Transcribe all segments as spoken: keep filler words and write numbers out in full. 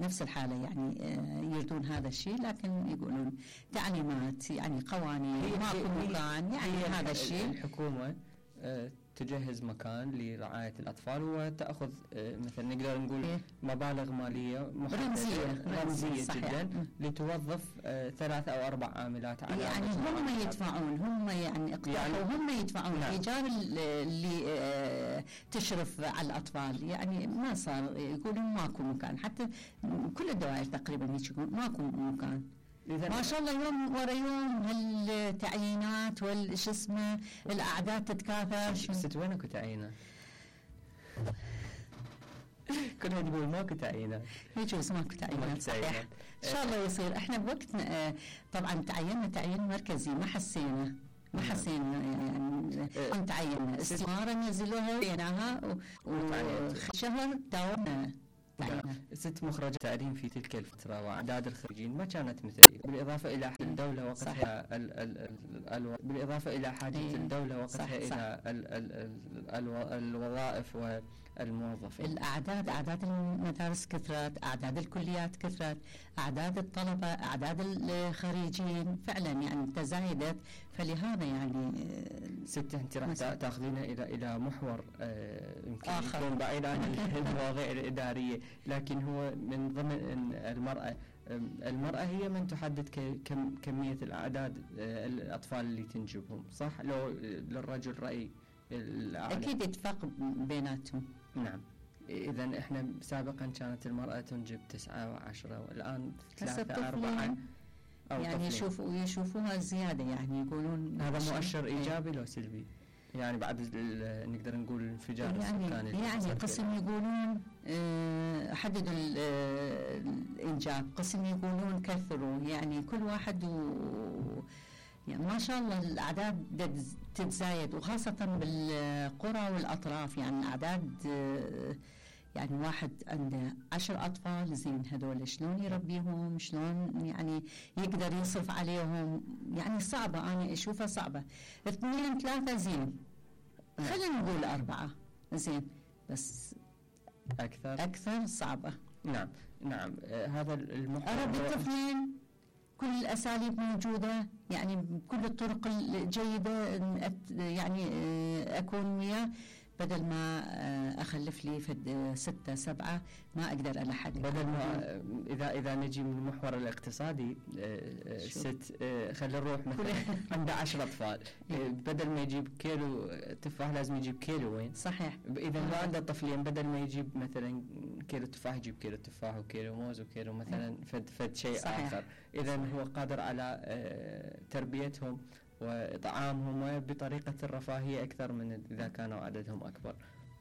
نفس الحالة يعني يردون هذا الشيء، لكن يقولون تعليمات يعني قوانين ماكو مكان يعني هذا الشيء. الحكومة تجهز مكان لرعاية الأطفال وتأخذ مثلا نقدر نقول إيه؟ مبالغ مالية رمزية رمزية جدا لتوظف ثلاث أو أربع عاملات على يعني هم يدفعون هم يعني اقتراحوا يعني هم يدفعون نعم. إيجار اللي تشرف على الأطفال يعني ما صار، يقولون ماكو مكان، حتى كل الدوائر تقريبا يقولون ماكو مكان. ما شاء الله يوم ورا يوم هالتعيينات والش اسمه الأعداد تتكاثر. ست وين اكو تعيينات؟ كلها تقول ماكو تعيينات. يجوز ماكو تعيينات صحيح. ان شاء الله يصير. احنا بوقتنا طبعا تعيننا تعيين مركزي ما حسينا ما حسينا يعني تعيننا استمارة نزلوها بيناها وشهر داومنا. ست مخرجات التعليم في تلك الفترة وأعداد الخريجين ما كانت مثلية، بالإضافة إلى حاجة الدولة وقتها ال ال ال ال بالإضافة إلى حاجة إيه الدولة وقتها صح إلى صح ال ال ال ال الوظائف والموظفين. الأعداد أعداد المدارس كثرت، أعداد الكليات كثرت، أعداد الطلبة، أعداد الخريجين فعلا يعني تزايدت، فلهذا يعني ست أنت راح تأخذينا إلى إلى محور يمكن يكون بعيد عن المواضيع الإدارية، لكن هو من ضمن المرأة. المرأة هي من تحدد كم كمية الأعداد الأطفال اللي تنجبهم، صح؟ لو للرجل رأي الأعلى أكيد اتفاق بيناتهم. نعم. إذا إحنا سابقا كانت المرأة تنجب تسعة وعشرة والآن ثلاثة أربعة يعني يشوفوا يشوفوها زيادة يعني يقولون. هذا مؤشر إيجابي لو سلبي؟ يعني بعد نقدر نقول الانفجار يعني السكاني يعني قسم يقولون اه حددوا الإنجاب، قسم يقولون كثروا، يعني كل واحد و يعني ما شاء الله الأعداد تتزايد، وخاصة بالقرى والأطراف يعني أعداد يعني واحد عنده عشر أطفال زين هذول شلون يربيهم، شلون يعني يقدر يصرف عليهم، يعني صعبة أنا أشوفها صعبة. اثنين ثلاثة زين، خلينا نقول أربعة زين، بس أكثر أكثر صعبة. نعم نعم. آه هذا المحور. أربي طفلين كل الأساليب موجودة يعني بكل الطرق الجيدة يعني أكون وياه، بدل ما أخلف لي فد ستة سبعة ما أقدر ألحق. بدل ما إذا إذا نجي من المحور الاقتصادي ست خلي نروح مثلا عنده عشرة أطفال، بدل ما يجيب كيلو تفاح لازم يجيب كيلو وين؟ صحيح. إذا ما عنده طفلين بدل ما يجيب مثلا كيلو تفاح يجيب كيلو تفاح وكيلو موز وكيلو مثلا فد فد شيء آخر. إذا هو قادر على تربيتهم وطعامهم بطريقة الرفاهية أكثر من إذا كانوا عددهم أكبر.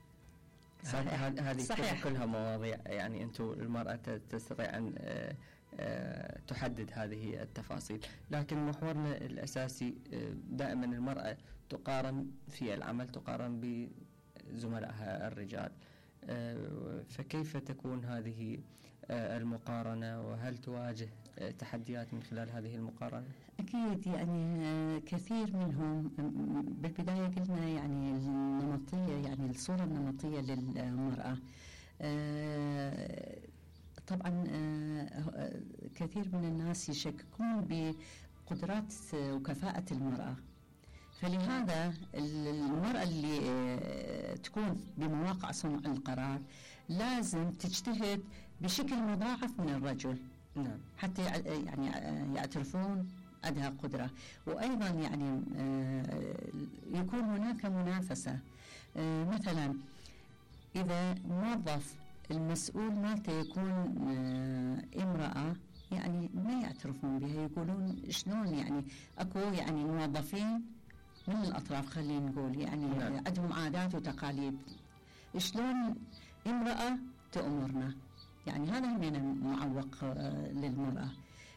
هذه كلها مواضيع يعني أنتم المرأة تستطيع أن تحدد هذه التفاصيل، لكن محورنا الأساسي دائما المرأة تقارن في العمل تقارن بزملائها الرجال، فكيف تكون هذه المقارنة وهل تواجه تحديات من خلال هذه المقارنة؟ أكيد يعني كثير منهم. بالبداية قلنا يعني النمطية يعني الصورة النمطية للمرأة، طبعا كثير من الناس يشككون بقدرات وكفاءة المرأة، فلهذا المرأة اللي تكون بمواقع صنع القرار لازم تجتهد بشكل مضاعف من الرجل. نعم. حتى يعني يعترفون عندها قدرة، وأيضا يعني يكون هناك منافسة. مثلا إذا موظف المسؤول مالته يكون امرأة يعني ما يعترفون بها، يقولون شلون يعني أكو يعني موظفين من الأطراف خلينا نقول يعني نعم. عندهم عادات وتقاليد، شلون امرأة تأمرنا، يعني هذا من معوق للمرأة.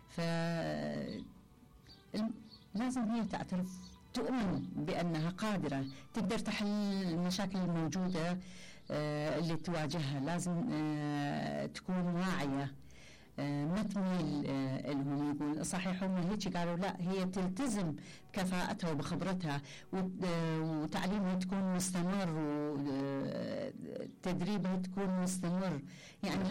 فلازم هي تعترف تؤمن بأنها قادرة تقدر تحل المشاكل الموجودة اللي تواجهها، لازم تكون واعية ما تميل لهم. يقول صحيح هم هيك قالوا لا، هي تلتزم بكفاءتها وبخبرتها وتعليمها تكون مستمر وتدريبها تكون مستمر يعني